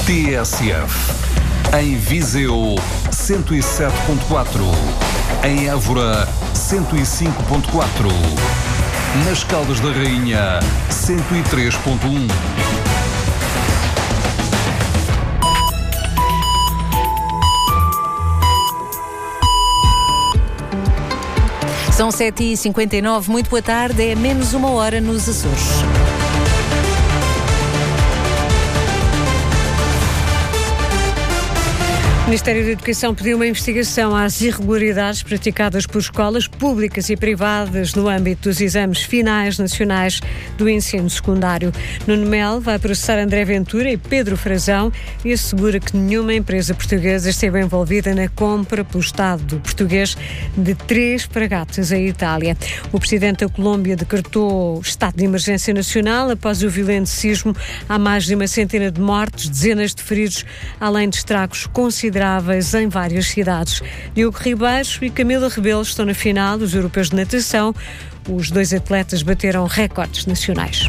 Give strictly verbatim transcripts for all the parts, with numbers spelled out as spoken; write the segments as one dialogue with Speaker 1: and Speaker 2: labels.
Speaker 1: T S F. Em Viseu, cento e sete ponto quatro. Em Évora, cento e cinco ponto quatro. Nas Caldas da Rainha, cento e três ponto um.
Speaker 2: São sete e cinquenta e nove, muito boa tarde, é menos uma hora nos Açores. O Ministério da Educação pediu uma investigação às irregularidades praticadas por escolas públicas e privadas no âmbito dos exames finais nacionais do ensino secundário. Nuno Melo vai processar André Ventura e Pedro Frazão e assegura que nenhuma empresa portuguesa esteve envolvida na compra pelo Estado português de três fragatas à Itália. O presidente da Colômbia decretou estado de emergência nacional após o violento sismo. Há mais de uma centena de mortes, dezenas de feridos, além de estragos consideráveis em várias cidades. Diogo Ribeiro e Camila Rebelo estão na final dos Europeus de Natação. Os dois atletas bateram recordes nacionais.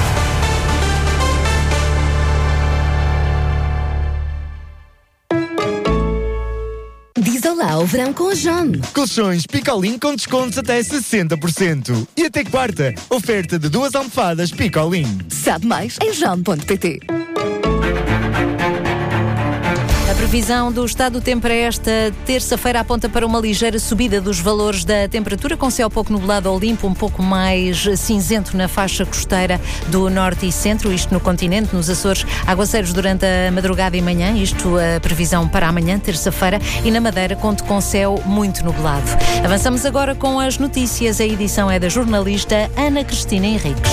Speaker 3: Diz olá ao verão com a John.
Speaker 4: Colchões Picolin com descontos até sessenta por cento. E até quarta, oferta de duas almofadas Picolin.
Speaker 3: Sabe mais em john ponto pt.
Speaker 2: A previsão do estado do tempo para esta terça-feira aponta para uma ligeira subida dos valores da temperatura, com céu pouco nublado ou limpo, um pouco mais cinzento na faixa costeira do norte e centro, isto no continente, nos Açores, aguaceiros durante a madrugada e manhã, isto a previsão para amanhã, terça-feira, e na Madeira conto com céu muito nublado. Avançamos agora com as notícias, a edição é da jornalista Ana Cristina Henriques.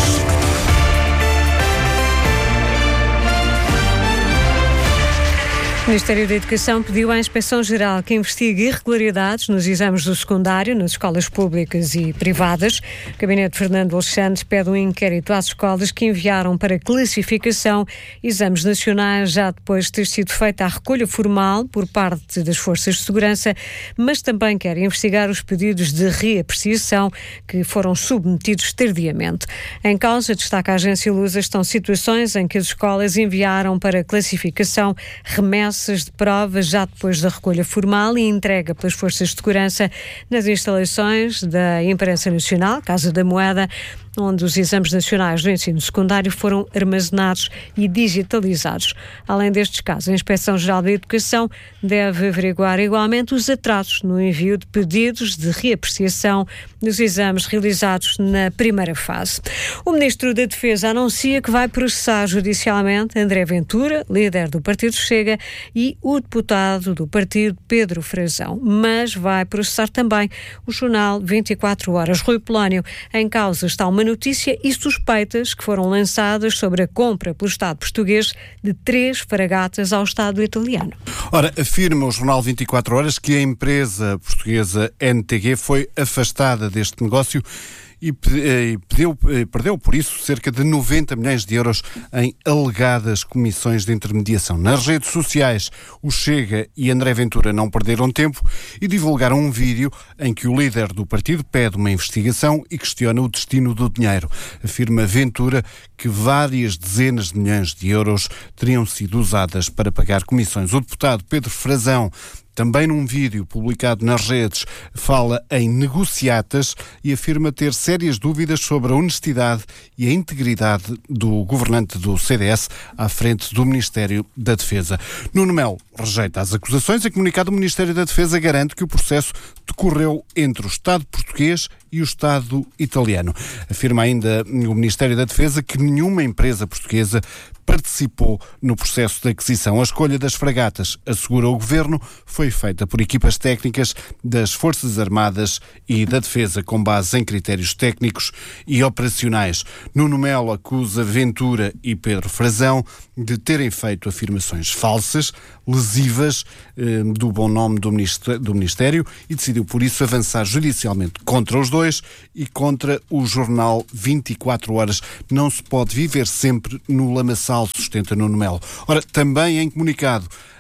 Speaker 2: O Ministério da Educação pediu à Inspeção-Geral que investigue irregularidades nos exames do secundário, nas escolas públicas e privadas. O Gabinete de Fernando Alexandre pede um inquérito às escolas que enviaram para classificação exames nacionais já depois de ter sido feita a recolha formal por parte das forças de segurança, mas também quer investigar os pedidos de reapreciação que foram submetidos tardiamente. Em causa, destaca a agência Lusa, estão situações em que as escolas enviaram para classificação remessas de provas já depois da recolha formal e entrega pelas forças de segurança nas instalações da Imprensa Nacional, Casa da Moeda, onde os exames nacionais do ensino secundário foram armazenados e digitalizados. Além destes casos, a Inspeção-Geral da Educação deve averiguar igualmente os atrasos no envio de pedidos de reapreciação dos exames realizados na primeira fase. O Ministro da Defesa anuncia que vai processar judicialmente André Ventura, líder do Partido Chega, e o deputado do partido Pedro Frazão, mas vai processar também o jornal vinte e quatro horas. Rui Polónio, em causa está uma notícia e suspeitas que foram lançadas sobre a compra pelo Estado português de três fragatas ao Estado italiano.
Speaker 5: Ora, afirma o jornal vinte e quatro horas que a empresa portuguesa N T G foi afastada deste negócio e perdeu, perdeu, por isso, cerca de noventa milhões de euros em alegadas comissões de intermediação. Nas redes sociais, o Chega e André Ventura não perderam tempo e divulgaram um vídeo em que o líder do partido pede uma investigação e questiona o destino do dinheiro. Afirma Ventura que várias dezenas de milhões de euros teriam sido usadas para pagar comissões. O deputado Pedro Frazão, também num vídeo publicado nas redes, fala em negociatas e afirma ter sérias dúvidas sobre a honestidade e a integridade do governante do C D S à frente do Ministério da Defesa. Nuno Melo rejeita as acusações e comunicado do Ministério da Defesa garante que o processo decorreu entre o Estado português e o Estado italiano. Afirma ainda o Ministério da Defesa que nenhuma empresa portuguesa participou no processo de aquisição. A escolha das fragatas, assegura o Governo, foi feita por equipas técnicas das Forças Armadas e da Defesa, com base em critérios técnicos e operacionais. Nuno Melo acusa Ventura e Pedro Frazão de terem feito afirmações falsas, lesivas eh, do bom nome do Ministério, do Ministério e decidiu, por isso, avançar judicialmente contra os dois e contra o jornal vinte e quatro horas. Não se pode viver sempre no lamaçal, sustenta Nuno Melo. Ora, também em comunicado,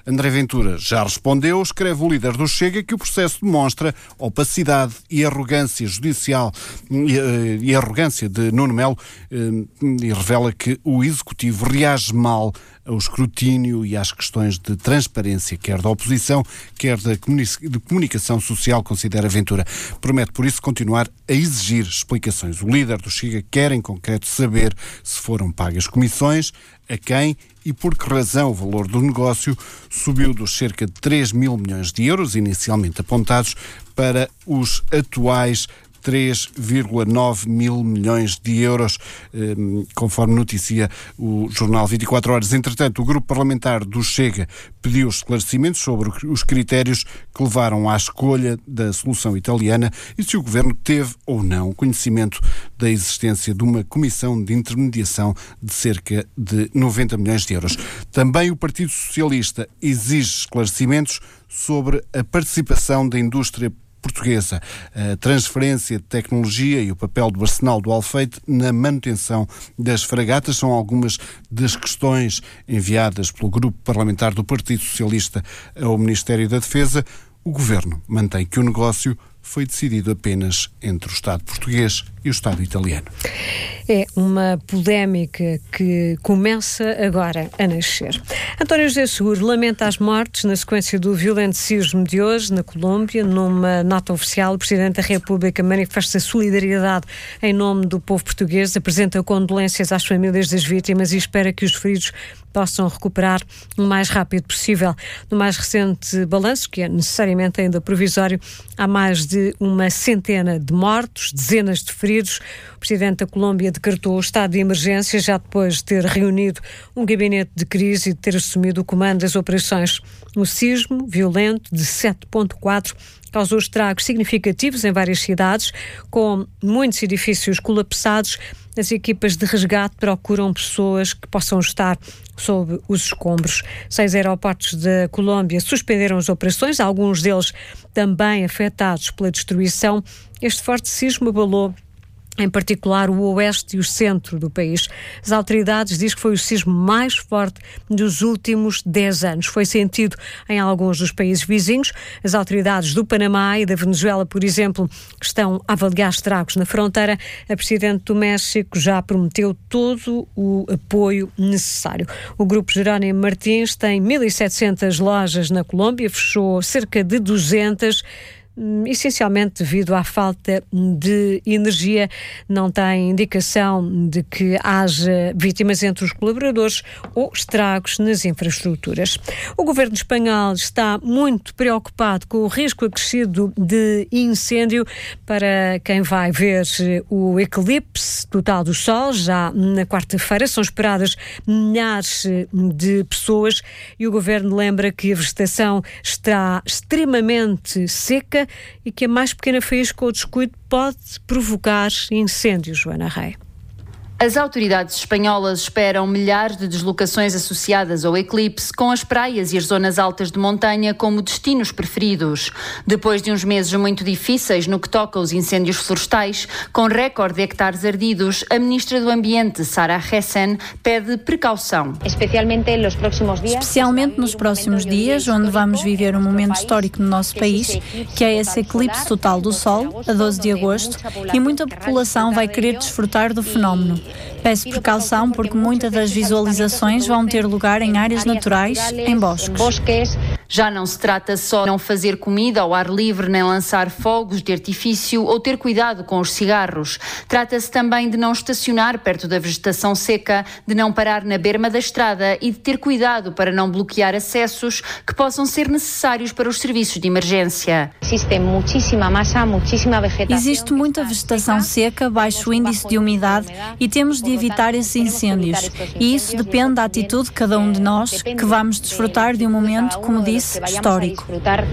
Speaker 5: André Ventura já respondeu, escreve o líder do Chega, que o processo demonstra opacidade e arrogância judicial e, e arrogância de Nuno Melo e revela que o Executivo reage mal ao escrutínio e às questões de transparência, quer da oposição, quer da de comunicação social, considera Ventura. Promete, por isso, continuar a exigir explicações. O líder do Chega quer, em concreto, saber se foram pagas comissões, a quem e por que razão o valor do negócio subiu dos cerca de três mil milhões de euros, inicialmente apontados, para os atuais três vírgula nove mil milhões de euros, conforme noticia o Jornal vinte e quatro horas. Entretanto, o grupo parlamentar do Chega pediu esclarecimentos sobre os critérios que levaram à escolha da solução italiana e se o Governo teve ou não conhecimento da existência de uma comissão de intermediação de cerca de noventa milhões de euros. Também o Partido Socialista exige esclarecimentos sobre a participação da indústria portuguesa, a transferência de tecnologia e o papel do arsenal do Alfeite na manutenção das fragatas são algumas das questões enviadas pelo grupo parlamentar do Partido Socialista ao Ministério da Defesa. O Governo mantém que o negócio foi decidido apenas entre o Estado português e o Estado italiano.
Speaker 2: É uma polémica que começa agora a nascer. António José Seguro lamenta as mortes na sequência do violento sismo de hoje na Colômbia. Numa nota oficial, o Presidente da República manifesta solidariedade em nome do povo português, apresenta condolências às famílias das vítimas e espera que os feridos possam recuperar o mais rápido possível. No mais recente balanço, que é necessariamente ainda provisório, há mais de uma centena de mortos, dezenas de feridos. O Presidente da Colômbia decretou o estado de emergência já depois de ter reunido um gabinete de crise e de ter assumido o comando das operações. O sismo violento de sete vírgula quatro causou estragos significativos em várias cidades, com muitos edifícios colapsados. As equipas de resgate procuram pessoas que possam estar sob os escombros. Seis aeroportos da Colômbia suspenderam as operações, alguns deles também afetados pela destruição. Este forte sismo abalou em particular o oeste e o centro do país. As autoridades dizem que foi o sismo mais forte dos últimos dez anos. Foi sentido em alguns dos países vizinhos. As autoridades do Panamá e da Venezuela, por exemplo, estão a avaliar estragos na fronteira. A Presidente do México já prometeu todo o apoio necessário. O Grupo Jerónimo Martins tem mil e setecentas lojas na Colômbia, fechou cerca de duzentas, essencialmente devido à falta de energia. Não tem indicação de que haja vítimas entre os colaboradores ou estragos nas infraestruturas. O governo espanhol está muito preocupado com o risco acrescido de incêndio para quem vai ver o eclipse total do Sol. Já na quarta-feira são esperadas milhares de pessoas e o governo lembra que a vegetação está extremamente seca e que a mais pequena faísca ou descuido pode provocar incêndios, Joana Rei.
Speaker 6: As autoridades espanholas esperam milhares de deslocações associadas ao eclipse, com as praias e as zonas altas de montanha como destinos preferidos. Depois de uns meses muito difíceis no que toca aos incêndios florestais, com recorde de hectares ardidos, a Ministra do Ambiente, Sara Hessen, pede precaução.
Speaker 7: Especialmente nos próximos dias, onde vamos viver um momento histórico no nosso país, que é esse eclipse total do Sol, a doze de agosto, e muita população vai querer desfrutar do fenómeno. Peço precaução porque muitas das visualizações vão ter lugar em áreas naturais, em bosques.
Speaker 6: Já não se trata só de não fazer comida ao ar livre, nem lançar fogos de artifício ou ter cuidado com os cigarros. Trata-se também de não estacionar perto da vegetação seca, de não parar na berma da estrada e de ter cuidado para não bloquear acessos que possam ser necessários para os serviços de emergência.
Speaker 7: Existe muita vegetação seca, baixo índice de umidade e temos de evitar esses incêndios. E isso depende da atitude de cada um de nós, que vamos desfrutar de um momento, como disse, histórico.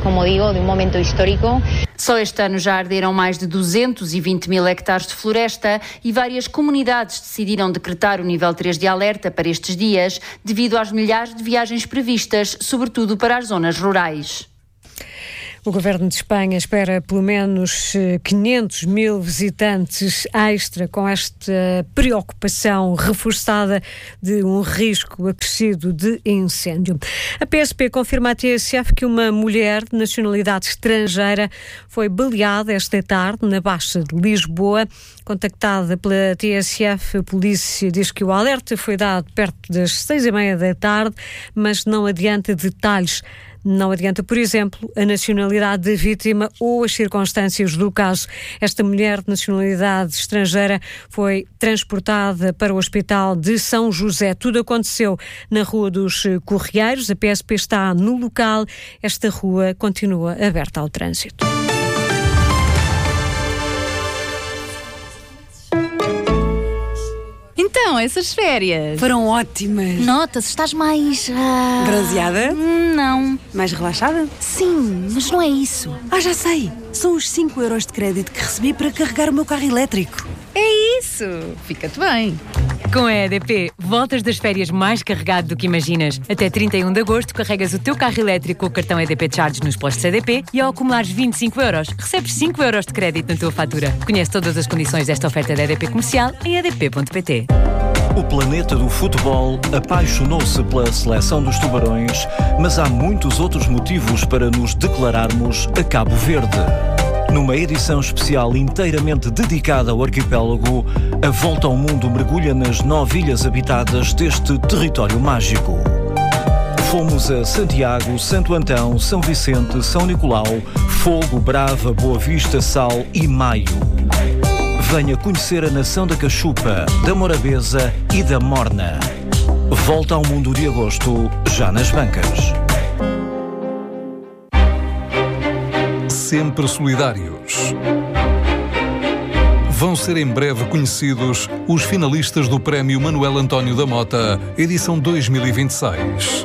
Speaker 6: Só este ano já arderam mais de duzentos e vinte mil hectares de floresta e várias comunidades decidiram decretar o nível três de alerta para estes dias, devido às milhares de viagens previstas, sobretudo para as zonas rurais.
Speaker 2: O Governo de Espanha espera pelo menos quinhentos mil visitantes extra, com esta preocupação reforçada de um risco acrescido de incêndio. A P S P confirma à T S F que uma mulher de nacionalidade estrangeira foi baleada esta tarde na Baixa de Lisboa. Contactada pela T S F, a polícia diz que o alerta foi dado perto das seis e meia da tarde, mas não adianta detalhes. Não adianta, por exemplo, a nacionalidade da vítima ou as circunstâncias do caso. Esta mulher de nacionalidade estrangeira foi transportada para o Hospital de São José. Tudo aconteceu na Rua dos Correieiros. A P S P está no local. Esta rua continua aberta ao trânsito.
Speaker 8: Então, essas férias
Speaker 9: foram ótimas.
Speaker 8: Nota-se, estás mais... Uh...
Speaker 9: bronzeada?
Speaker 8: Não.
Speaker 9: Mais relaxada?
Speaker 8: Sim, mas não é isso.
Speaker 9: Ah, já sei. São os cinco euros de crédito que recebi para carregar o meu carro elétrico.
Speaker 8: É isso. Fica-te bem.
Speaker 10: Com a E D P, voltas das férias mais carregado do que imaginas. Até trinta e um de agosto, carregas o teu carro elétrico com o cartão E D P Charge nos postos E D P e ao acumulares vinte e cinco euros, recebes cinco euros de crédito na tua fatura. Conhece todas as condições desta oferta da E D P Comercial em e d p ponto p t.
Speaker 11: O planeta do futebol apaixonou-se pela seleção dos Tubarões, mas há muitos outros motivos para nos declararmos a Cabo Verde. Numa edição especial inteiramente dedicada ao arquipélago, a Volta ao Mundo mergulha nas nove ilhas habitadas deste território mágico. Fomos a Santiago, Santo Antão, São Vicente, São Nicolau, Fogo, Brava, Boa Vista, Sal e Maio. Venha conhecer a nação da Cachupa, da Morabeza e da Morna. Volta ao Mundo de agosto, já nas bancas.
Speaker 1: Sempre solidários. Vão ser em breve conhecidos os finalistas do Prémio Manuel António da Mota, edição dois mil e vinte e seis.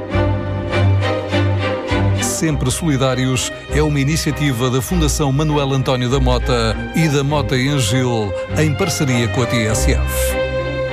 Speaker 1: Sempre Solidários é uma iniciativa da Fundação Manuel António da Mota e da Mota em Gil, em parceria com a T S F.